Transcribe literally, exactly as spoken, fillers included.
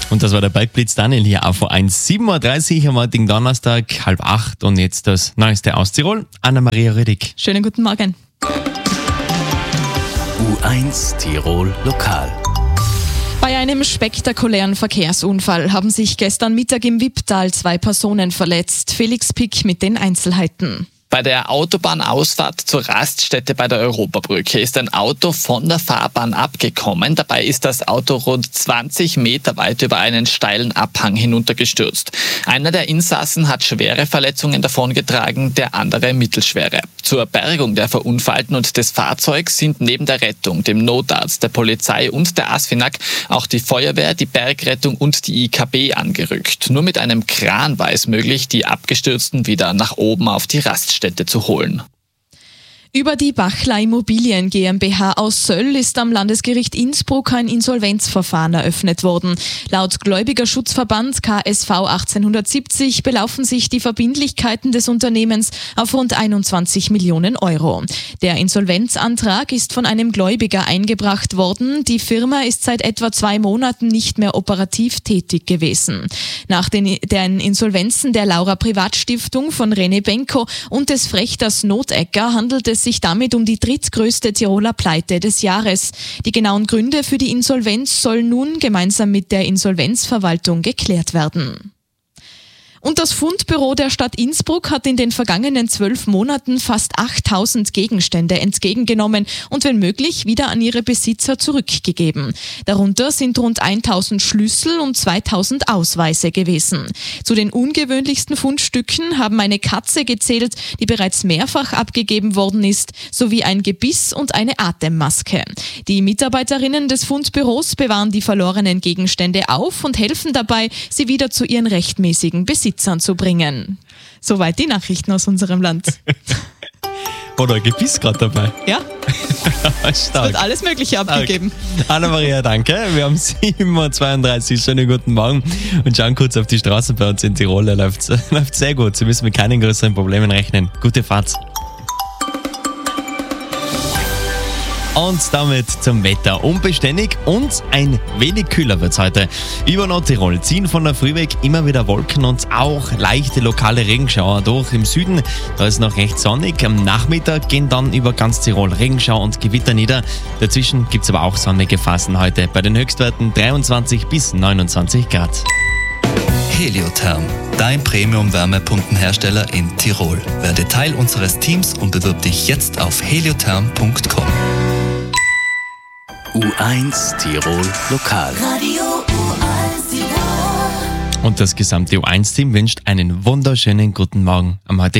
Und das war der Bergblitz Daniel hier auf U eins. sieben Uhr dreißig am heutigen Donnerstag, halb acht und jetzt das Neueste aus Tirol. Anna-Maria Rüdig. Schönen guten Morgen. U eins Tirol Lokal. Bei einem spektakulären Verkehrsunfall haben sich gestern Mittag im Wipptal zwei Personen verletzt. Felix Pick mit den Einzelheiten. Bei der Autobahnausfahrt zur Raststätte bei der Europabrücke ist ein Auto von der Fahrbahn abgekommen. Dabei ist das Auto rund zwanzig Meter weit über einen steilen Abhang hinuntergestürzt. Einer der Insassen hat schwere Verletzungen davongetragen, der andere mittelschwere. Zur Bergung der Verunfallten und des Fahrzeugs sind neben der Rettung, dem Notarzt, der Polizei und der ASFINAG auch die Feuerwehr, die Bergrettung und die I K B angerückt. Nur mit einem Kran war es möglich, die Abgestürzten wieder nach oben auf die Raststätte zu holen. Über die Bachler Immobilien GmbH aus Söll ist am Landesgericht Innsbruck ein Insolvenzverfahren eröffnet worden. Laut Gläubigerschutzverband K S V achtzehnhundertsiebzig belaufen sich die Verbindlichkeiten des Unternehmens auf rund einundzwanzig Millionen Euro. Der Insolvenzantrag ist von einem Gläubiger eingebracht worden. Die Firma ist seit etwa zwei Monaten nicht mehr operativ tätig gewesen. Nach den, den Insolvenzen der Laura Privatstiftung von René Benko und des Frechters Notecker handelt es sich damit um die drittgrößte Tiroler Pleite des Jahres. Die genauen Gründe für die Insolvenz sollen nun gemeinsam mit der Insolvenzverwaltung geklärt werden. Und das Fundbüro der Stadt Innsbruck hat in den vergangenen zwölf Monaten fast achttausend Gegenstände entgegengenommen und wenn möglich wieder an ihre Besitzer zurückgegeben. Darunter sind rund tausend Schlüssel und zweitausend Ausweise gewesen. Zu den ungewöhnlichsten Fundstücken haben eine Katze gezählt, die bereits mehrfach abgegeben worden ist, sowie ein Gebiss und eine Atemmaske. Die Mitarbeiterinnen des Fundbüros bewahren die verlorenen Gegenstände auf und helfen dabei, sie wieder zu ihren rechtmäßigen Besitzern zu bringen. Soweit die Nachrichten aus unserem Land. Oder ein Gebiss gerade dabei. Ja, es Stark. wird alles Mögliche abgegeben. Anna-Maria, danke. Wir haben sieben Uhr zweiunddreißig. Schönen guten Morgen. Und schauen kurz auf die Straße bei uns in Tirol. Da läuft läuft sehr gut. Sie müssen mit keinen größeren Problemen rechnen. Gute Fahrt. Und damit zum Wetter. Unbeständig und ein wenig kühler wird es heute. Über Nordtirol ziehen von der Früh weg immer wieder Wolken und auch leichte lokale Regenschauer durch. Im Süden, da ist noch recht sonnig. Am Nachmittag gehen dann über ganz Tirol Regenschau und Gewitter nieder. Dazwischen gibt es aber auch sonnige Phasen heute. Bei den Höchstwerten dreiundzwanzig bis neunundzwanzig Grad. Heliotherm, dein Premium-Wärmepumpenhersteller in Tirol. Werde Teil unseres Teams und bewirb dich jetzt auf heliotherm punkt com. U eins Tirol Lokal. Radio U eins Tirol. Und das gesamte U eins Team wünscht einen wunderschönen guten Morgen am heutigen